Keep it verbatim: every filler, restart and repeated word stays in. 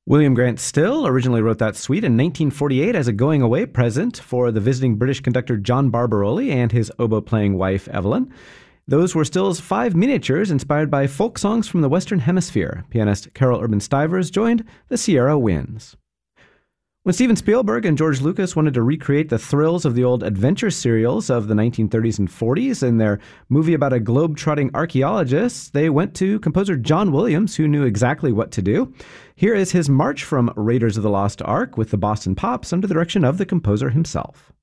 William Grant Still originally wrote that suite in nineteen forty-eight as a going-away present for the visiting British conductor John Barbaroli and his oboe-playing wife, Evelyn. Those were Still's five miniatures inspired by folk songs from the Western Hemisphere. Pianist Carol Urban Stivers joined the Sierra Winds. When Steven Spielberg and George Lucas wanted to recreate the thrills of the old adventure serials of the nineteen thirties and forties in their movie about a globe-trotting archaeologist, they went to composer John Williams, who knew exactly what to do. Here is his march from Raiders of the Lost Ark with the Boston Pops under the direction of the composer himself.